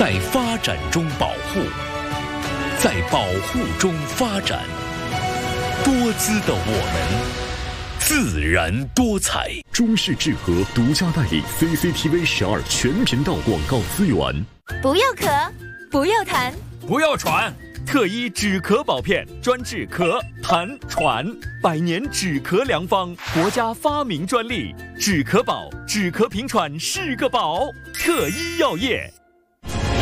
在发展中保护，在保护中发展。多姿的我们，自然多彩。 中视智和独家代理 CCTV12全频道广告资源。 不要咳，不要痰， 不要喘。特医止咳宝片，专治咳、痰、喘，100年止咳良方，国家发明专利。止咳宝，止咳平喘是个宝。特医药业。